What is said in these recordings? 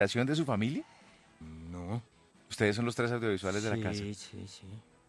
¿Relación de su familia? No. Ustedes son los tres audiovisuales de la casa. Sí, sí, sí.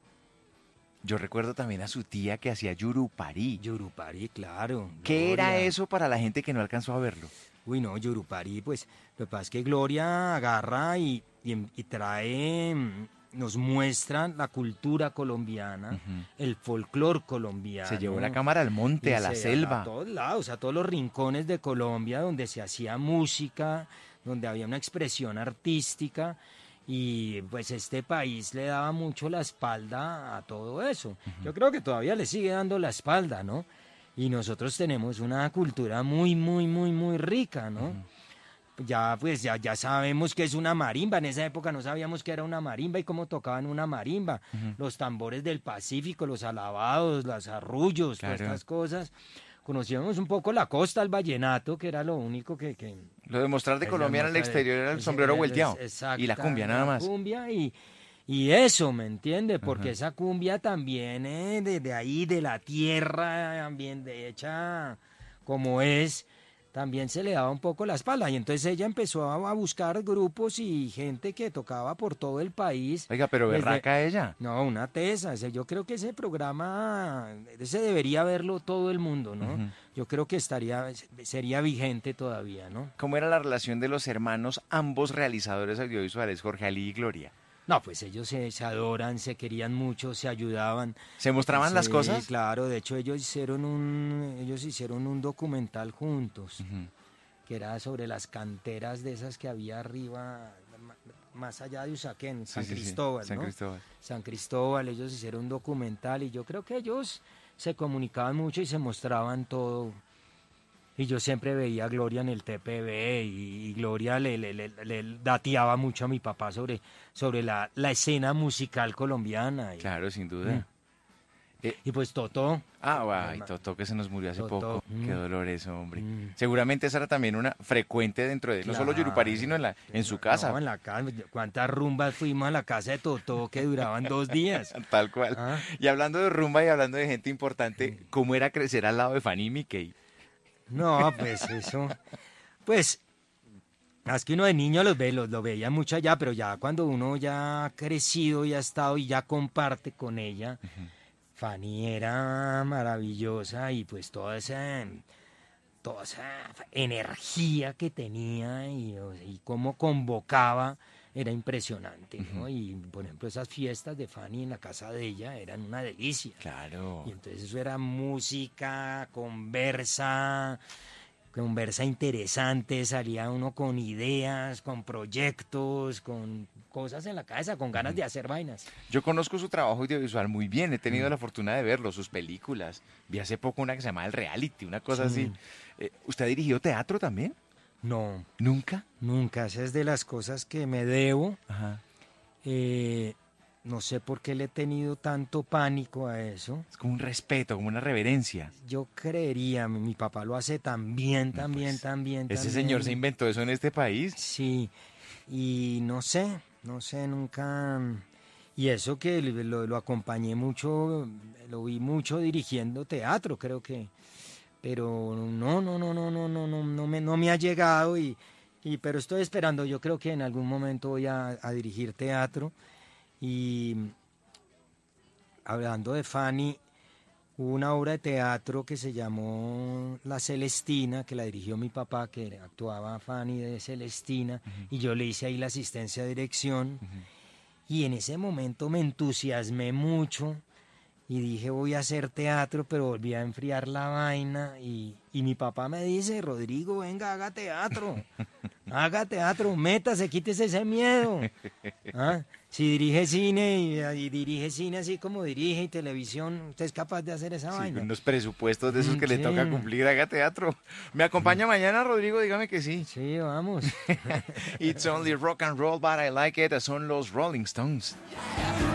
Yo recuerdo también a su tía que hacía Yurupari. Yurupari, claro. ¿Qué era Gloria. eso para la gente que no alcanzó a verlo? Uy, no, Yurupari, pues lo que pasa es que Gloria agarra y trae, nos muestra la cultura colombiana, el folclor colombiano. Se llevó la cámara al monte, a la selva. A todos lados, a todos los rincones de Colombia donde se hacía música, donde había una expresión artística. Y pues este país le daba mucho la espalda a todo eso. Yo creo que todavía le sigue dando la espalda, ¿no? Y nosotros tenemos una cultura muy, muy, muy, muy rica, ¿no? Ya pues ya sabemos que es una marimba. En esa época no sabíamos que era una marimba y cómo tocaban una marimba. Los tambores del Pacífico, los alabados, los arrullos, Claro. todas estas cosas. Conocíamos un poco la costa, el vallenato, que era lo único que Lo de mostrar de esa Colombia en el nota exterior era el sombrero volteado. Y la cumbia nada más. La cumbia y eso, ¿me entiende? Porque esa cumbia también de ahí, de la tierra, también de hecha como es, también se le daba un poco la espalda. Y entonces ella empezó a buscar grupos y gente que tocaba por todo el país. Oiga, pero Desde- berraca ella. No, una tesa. Yo creo que ese programa, ese debería verlo todo el mundo, ¿no? Yo creo que sería vigente todavía, ¿no? ¿Cómo era la relación de los hermanos, ambos realizadores audiovisuales, Jorge Ali y Gloria? No, pues ellos se adoran, se querían mucho, se ayudaban. ¿Se mostraban las Sí, cosas? claro, de hecho ellos hicieron un documental juntos, que era sobre las canteras de esas que había arriba, más allá de Usaquén, San Sí, sí, sí. Cristóbal, San ¿no? Cristóbal. San Cristóbal, ellos hicieron un documental y yo creo que ellos se comunicaban mucho y se mostraban todo. Y yo siempre veía a Gloria en el TPB y Gloria le dateaba mucho a mi papá sobre la escena musical colombiana. Claro, sin duda. Y pues Totó. Ay, Totó que se nos murió hace Totó, poco. Qué dolor eso, hombre. Mm. Seguramente esa era también una frecuente dentro de, no solo Yurupari, sino en su casa. No, en la casa. ¿Cuántas rumbas fuimos a la casa de Totó que duraban 2 días? Tal cual. Ah. Y hablando de rumba y hablando de gente importante, ¿cómo era crecer al lado de Fanny y Mickey? No, pues eso. Pues, más que uno de niño lo veía mucho allá, pero ya cuando uno ya ha crecido y ha estado y ya comparte con ella, Fanny era maravillosa y pues toda esa energía que tenía y cómo convocaba era impresionante, ¿no? Y por ejemplo esas fiestas de Fanny en la casa de ella eran una delicia. Claro. Y entonces eso era música, conversa interesante, salía uno con ideas, con proyectos, con cosas en la cabeza, con ganas de hacer vainas. Yo conozco su trabajo audiovisual muy bien, he tenido la fortuna de verlo, sus películas. Vi hace poco una que se llama El Reality, una cosa Sí. así. ¿Usted ha dirigido teatro también? No, ¿Nunca? nunca, esa es de las cosas que me debo. Ajá. No sé por qué le he tenido tanto pánico a eso. Es como un respeto, como una reverencia. Yo creería, mi papá lo hace también. Ese señor se inventó eso en este país. Sí, y no sé, nunca. Y eso que lo acompañé mucho, lo vi mucho dirigiendo teatro, creo que. Pero no me ha llegado pero estoy esperando. Yo creo que en algún momento voy a dirigir teatro. Y hablando de Fanny, hubo una obra de teatro que se llamó La Celestina, que la dirigió mi papá, que actuaba Fanny de Celestina, y yo le hice ahí la asistencia de dirección. Y en ese momento me entusiasmé mucho y dije voy a hacer teatro, pero volví a enfriar la vaina y mi papá me dice, Rodrigo, venga, haga teatro, métase, quítese ese miedo. ¿Ah? Si dirige cine y dirige cine así como dirige y televisión, usted es capaz de hacer esa Sí, vaina. con unos presupuestos de esos que le Sí. toca cumplir, haga teatro. ¿Me acompaña mañana, Rodrigo? Dígame que sí. Sí, vamos. It's only rock and roll, but I like it. Son los Rolling Stones.